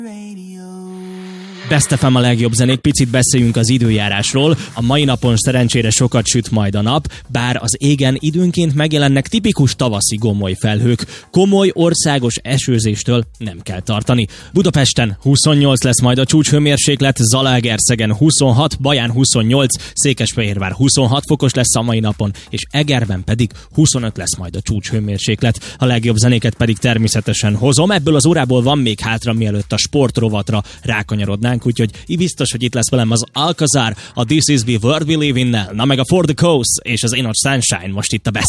Best FM a legjobb zenék, picit beszéljünk az időjárásról. A mai napon szerencsére sokat süt majd a nap, bár az égen időnként megjelennek tipikus tavaszi gomoly felhők. Komoly országos esőzéstől nem kell tartani. Budapesten 28 lesz majd a csúcshőmérséklet, Zalaegerszegen 26, Baján 28, Székesfehérvár 26 fokos lesz a mai napon, és Egerben pedig 25 lesz majd a csúcshőmérséklet. A legjobb zenéket pedig természetesen hozom. Ebből az órából van még hátra, mielőtt a sportrovatra rákanyarodnánk, úgyhogy biztos, hogy itt lesz velem az Alcazar, a This Is The World We Live In-nel, na meg a For The Coast és az Ain't No Sunshine most itt a Best